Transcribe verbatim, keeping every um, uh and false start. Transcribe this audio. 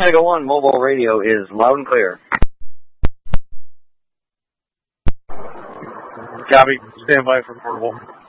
Tango one mobile radio is loud and clear. Copy. Stand by for portable.